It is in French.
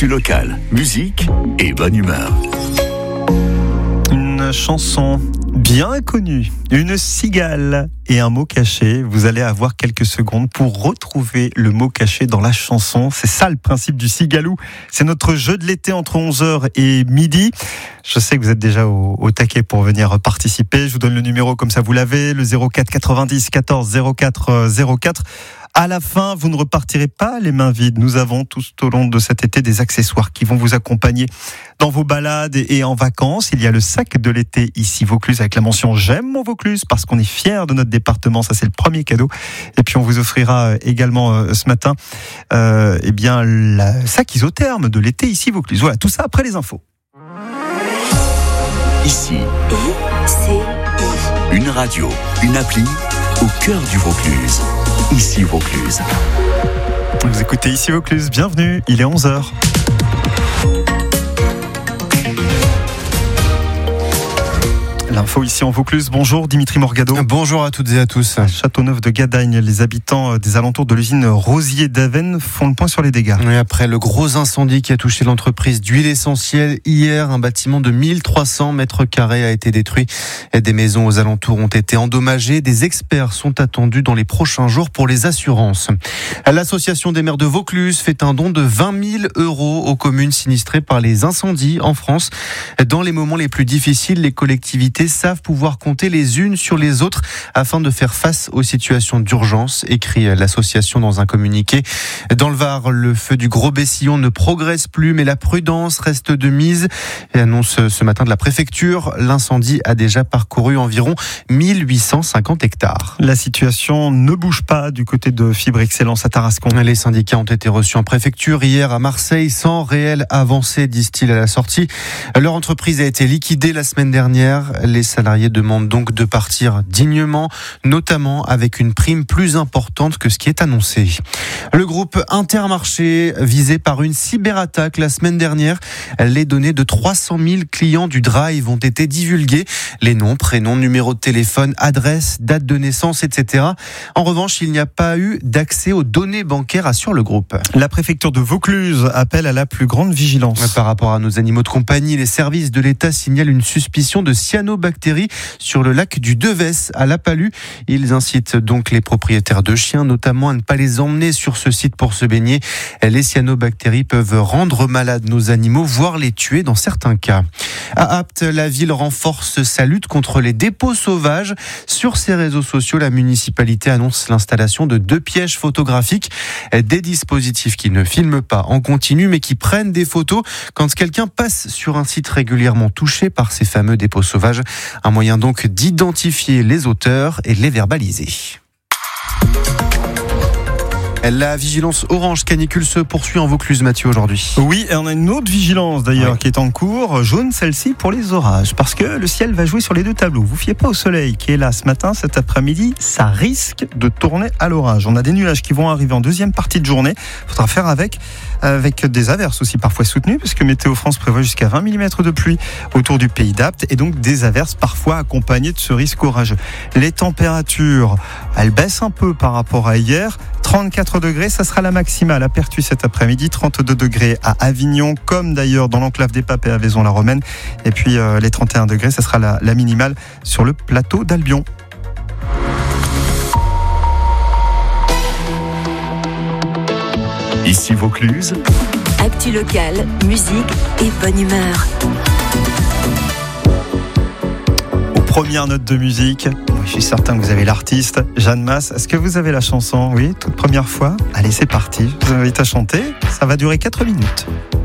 Actu locale, musique et bonne humeur. Une chanson bien connue, une cigale et un mot caché. Vous allez avoir quelques secondes pour retrouver le mot caché dans la chanson. C'est ça le principe du Cigalou. C'est notre jeu de l'été entre 11h et midi. Je sais que vous êtes déjà au taquet pour venir participer. Je vous donne le numéro comme ça vous l'avez, le 04 90 14 04 04. À la fin, vous ne repartirez pas les mains vides. Nous avons tout au long de cet été des accessoires qui vont vous accompagner dans vos balades et en vacances. Il y a le sac de l'été ici Vaucluse avec la mention J'aime mon Vaucluse parce qu'on est fiers de notre département. Ça, c'est le premier cadeau. Et puis, on vous offrira également ce matin le sac isotherme de l'été ici Vaucluse. Voilà, tout ça après les infos. Ici, une radio, une appli au cœur du Vaucluse. Ici Vaucluse. Vous écoutez Ici Vaucluse, bienvenue, il est 11h. L'info ici en Vaucluse. Bonjour Dimitri Morgado. Bonjour à toutes et à tous. À Châteauneuf de Gadagne, les habitants des alentours de l'usine Rosier d'Avesnes font le point sur les dégâts. Et après le gros incendie qui a touché l'entreprise d'huile essentielle hier, un bâtiment de 1300 mètres carrés a été détruit. Des maisons aux alentours ont été endommagées. Des experts sont attendus dans les prochains jours pour les assurances. L'association des maires de Vaucluse fait un don de 20 000 € aux communes sinistrées par les incendies en France. Dans les moments les plus difficiles, les collectivités savent pouvoir compter les unes sur les autres afin de faire face aux situations d'urgence, écrit l'association dans un communiqué. Dans le Var, le feu du Gros-Bessillon ne progresse plus, mais la prudence reste de mise. Et annonce ce matin de la préfecture, l'incendie a déjà parcouru environ 1850 hectares. La situation ne bouge pas du côté de Fibre Excellence à Tarascon. Les syndicats ont été reçus en préfecture hier à Marseille sans réelle avancée, disent-ils à la sortie. Leur entreprise a été liquidée la semaine dernière. Les salariés demandent donc de partir dignement, notamment avec une prime plus importante que ce qui est annoncé. Le groupe Intermarché, visé par une cyberattaque la semaine dernière, les données de 300 000 clients du Drive ont été divulguées. Les noms, prénoms, numéros de téléphone, adresse, date de naissance, etc. En revanche, il n'y a pas eu d'accès aux données bancaires, assure le groupe. La préfecture de Vaucluse appelle à la plus grande vigilance. Par rapport à nos animaux de compagnie, les services de l'État signalent une suspicion de cyanobactéries sur le lac du Devès à La Palue. Ils incitent donc les propriétaires de chiens, notamment à ne pas les emmener sur ce site pour se baigner. Les cyanobactéries peuvent rendre malades nos animaux, voire les tuer dans certains cas. À Apt, la ville renforce sa lutte contre les dépôts sauvages. Sur ses réseaux sociaux, la municipalité annonce l'installation de 2 pièges photographiques, des dispositifs qui ne filment pas en continu, mais qui prennent des photos quand quelqu'un passe sur un site régulièrement touché par ces fameux dépôts sauvages. Un moyen donc d'identifier les auteurs et de les verbaliser. La vigilance orange canicule se poursuit en Vaucluse, Mathieu, aujourd'hui. Oui, et on a une autre vigilance d'ailleurs qui est en cours, jaune celle-ci pour les orages, parce que le ciel va jouer sur les deux tableaux. Vous fiez pas au soleil qui est là ce matin, cet après-midi, ça risque de tourner à l'orage. On a des nuages qui vont arriver en deuxième partie de journée. Il faudra faire avec des averses aussi parfois soutenues, parce que Météo France prévoit jusqu'à 20 mm de pluie autour du pays d'Apt, et donc des averses parfois accompagnées de ce risque orageux. Les températures, elles baissent un peu par rapport à hier. 34 degrés, ça sera la maximale à Pertuis cet après-midi, 32 degrés à Avignon, comme d'ailleurs dans l'enclave des Papes et à Vaison-la-Romaine. Et puis les 31 degrés, ça sera la minimale sur le plateau d'Albion. Ici Vaucluse. Actu locale, musique et bonne humeur. Première note de musique, je suis certain que vous avez l'artiste, Jeanne Masse. Est-ce que vous avez la chanson ? Oui, toute première fois ? Allez, c'est parti, je vous invite à chanter, ça va durer 4 minutes.